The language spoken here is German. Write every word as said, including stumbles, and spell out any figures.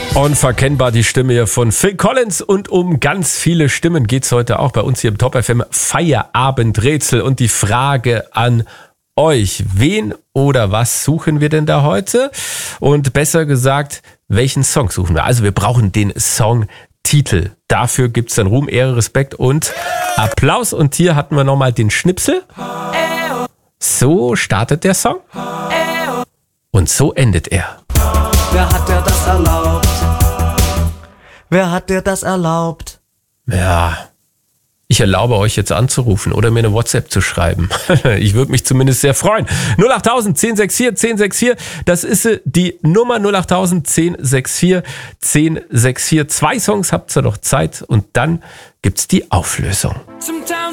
Unverkennbar die Stimme hier von Phil Collins, und um ganz viele Stimmen geht's heute auch bei uns hier im Top F M Feierabendrätsel, und die Frage an euch: Wen oder was suchen wir denn da heute? Und besser gesagt, welchen Song suchen wir? Also wir brauchen den Songtitel. Dafür gibt's dann Ruhm, Ehre, Respekt und Applaus. Und hier hatten wir nochmal den Schnipsel. So startet der Song. Und so endet er. Wer hat dir das erlaubt? Wer hat dir das erlaubt? Ja, ich erlaube euch jetzt anzurufen oder mir eine WhatsApp zu schreiben. Ich würde mich zumindest sehr freuen. null acht tausend, zehn sechs vier, zehn sechs vier, das ist die Nummer null acht tausend, zehn sechs vier, zehn sechs vier. Zwei Songs habt ihr noch Zeit und dann gibt's die Auflösung.